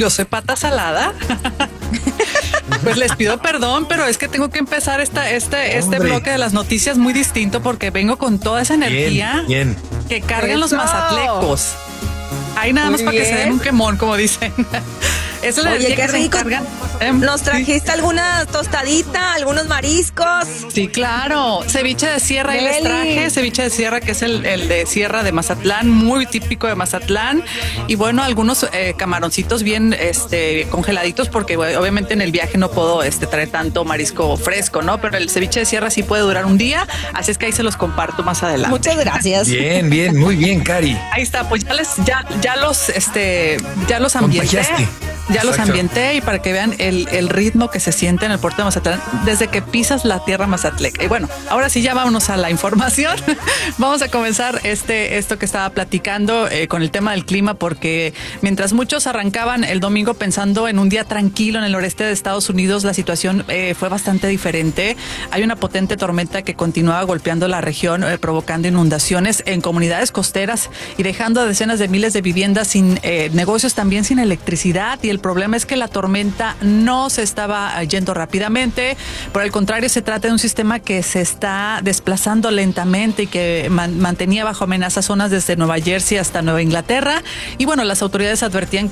Yo soy pata salada. Pues les pido perdón, pero es que tengo que empezar este bloque de las noticias muy distinto porque vengo con toda esa energía que cargan los mazatlecos. Ahí nada más para que se den un quemón, como dicen. Esa es la energía qué que se rico. encargan. ¿Nos trajiste alguna tostadita, algunos mariscos? Sí, claro. Ceviche de sierra y les traje. Ceviche de sierra, que es el de sierra de Mazatlán, muy típico de Mazatlán. Y bueno, algunos camaroncitos bien congeladitos, porque obviamente en el viaje no puedo traer tanto marisco fresco, ¿no? Pero el ceviche de sierra sí puede durar un día, así es que ahí se los comparto más adelante. Muchas gracias. Bien, muy bien, Cari. Ahí está, pues ya los ambienté. Ya los ambienté y para que vean el ritmo que se siente en el puerto de Mazatlán desde que pisas la tierra mazatleca. Y bueno, ahora sí ya vámonos a la información. Vamos a comenzar esto que estaba platicando con el tema del clima, porque mientras muchos arrancaban el domingo pensando en un día tranquilo en el noreste de Estados Unidos, la situación fue bastante diferente. Hay una potente tormenta que continuaba golpeando la región, provocando inundaciones en comunidades costeras y dejando a decenas de miles de viviendas sin negocios, también sin electricidad. Y el problema es que la tormenta no se estaba yendo rápidamente, por el contrario se trata de un sistema que se está desplazando lentamente y que mantenía bajo amenaza zonas desde Nueva Jersey hasta Nueva Inglaterra. Y bueno, las autoridades advertían